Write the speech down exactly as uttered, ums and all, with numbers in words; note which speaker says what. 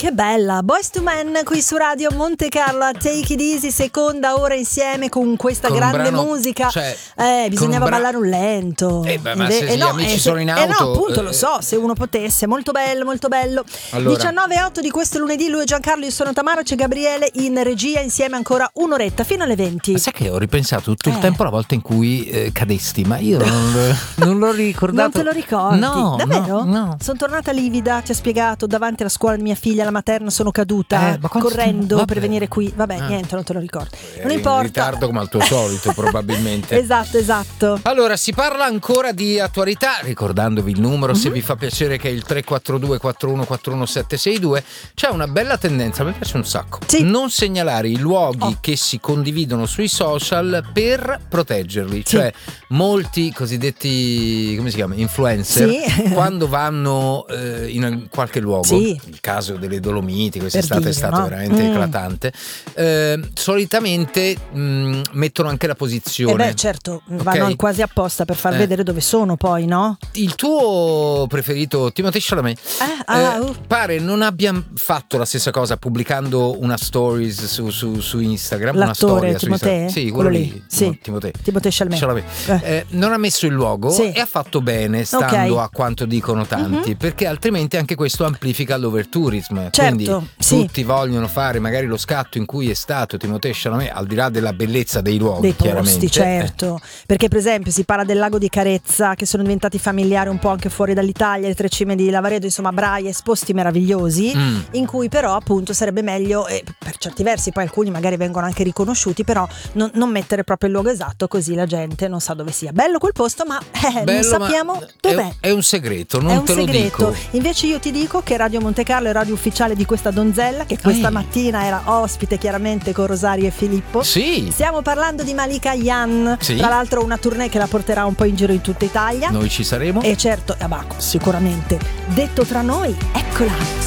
Speaker 1: che bella, Boyz two Men qui su Radio Monte Carlo a Take It Easy, seconda ora insieme con questa con grande brano, musica, cioè, eh, bisognava bra- ballare un lento,
Speaker 2: eh, beh, ma
Speaker 1: eh,
Speaker 2: se
Speaker 1: eh,
Speaker 2: gli
Speaker 1: no,
Speaker 2: amici
Speaker 1: eh,
Speaker 2: sono in
Speaker 1: eh,
Speaker 2: auto,
Speaker 1: no, appunto,
Speaker 2: eh,
Speaker 1: lo so, se uno potesse, molto bello, molto bello.
Speaker 2: Allora.
Speaker 1: diciannove e otto di questo lunedì, lui è Giancarlo, io sono Tamara, c'è Gabriele in regia, insieme ancora un'oretta fino alle venti.
Speaker 2: Ma sai che ho ripensato tutto il
Speaker 1: eh.
Speaker 2: tempo la volta in cui eh, cadesti, ma io non, non l'ho ricordato.
Speaker 1: Non te lo ricordi?
Speaker 2: No,
Speaker 1: davvero?
Speaker 2: No, no.
Speaker 1: Sono tornata livida, ti ho spiegato, davanti alla scuola di mia figlia, alla materna, sono caduta,
Speaker 2: eh,
Speaker 1: correndo
Speaker 2: Vabbè.
Speaker 1: per venire qui. Vabbè,
Speaker 2: ah.
Speaker 1: niente, non te lo ricordo. Non
Speaker 2: Eri
Speaker 1: importa.
Speaker 2: in ritardo come al tuo solito, probabilmente.
Speaker 1: Esatto, esatto.
Speaker 2: Allora, si parla ancora di attualità, ricordandovi il numero, mm-hmm. se vi fa piacere, che è il tre quattro due quattro uno quattro uno sette sei due. C'è una bella tendenza, mi piace un sacco.
Speaker 1: Sì.
Speaker 2: Non segnalare i luoghi
Speaker 1: oh.
Speaker 2: che si condividono sui social per proteggerli. Sì. Cioè, molti cosiddetti, come si chiama, influencer,
Speaker 1: sì.
Speaker 2: quando vanno eh, in qualche luogo, sì. il caso delle Dolomiti quest'estate
Speaker 1: dire,
Speaker 2: è stato
Speaker 1: no?
Speaker 2: veramente
Speaker 1: mm.
Speaker 2: eclatante, eh, solitamente mh, mettono anche la posizione.
Speaker 1: Eh beh, certo,
Speaker 2: okay?
Speaker 1: vanno quasi apposta per far
Speaker 2: eh.
Speaker 1: vedere dove sono poi, no?
Speaker 2: Il tuo preferito, Timothée Chalamet,
Speaker 1: eh, ah,
Speaker 2: eh,
Speaker 1: uh.
Speaker 2: pare non abbia fatto la stessa cosa pubblicando una stories su, su, su Instagram.
Speaker 1: L'attore
Speaker 2: una storia
Speaker 1: Timothée?
Speaker 2: Sì, quello,
Speaker 1: quello
Speaker 2: lì,
Speaker 1: lì. Sì.
Speaker 2: Timothée.
Speaker 1: Timothée Chalamet.
Speaker 2: Chalamet. Eh. Eh, non ha messo il logo, sì. e ha fatto bene, stando okay. a quanto dicono tanti, mm-hmm. perché altrimenti anche questo amplifica l'overtourism.
Speaker 1: Certo,
Speaker 2: quindi
Speaker 1: sì.
Speaker 2: tutti vogliono fare magari lo scatto in cui è stato Timothée Chalamet, al di là della bellezza dei luoghi,
Speaker 1: dei
Speaker 2: chiaramente.
Speaker 1: posti, certo, eh. perché per esempio si parla del lago di Carezza, che sono diventati familiari un po' anche fuori dall'Italia, le tre cime di Lavaredo, insomma Braies, posti meravigliosi, mm. in cui però appunto sarebbe meglio, eh, per certi versi poi alcuni magari vengono anche riconosciuti, però non, non mettere proprio il luogo esatto, così la gente non sa dove sia. Bello quel posto, ma eh,
Speaker 2: Bello,
Speaker 1: non sappiamo dov'è.
Speaker 2: È, è un segreto, non
Speaker 1: è un
Speaker 2: te
Speaker 1: segreto.
Speaker 2: lo dico.
Speaker 1: Invece io ti dico che Radio Monte Carlo è radio ufficiale di questa donzella, che questa Ehi. mattina era ospite chiaramente con Rosario e Filippo.
Speaker 2: Sì.
Speaker 1: Stiamo parlando di Malika Ayane, sì. tra l'altro una tournée che la porterà un po' in giro in tutta Italia.
Speaker 2: Noi ci saremo.
Speaker 1: E certo, ah, bah, sicuramente. Detto tra noi, eccola.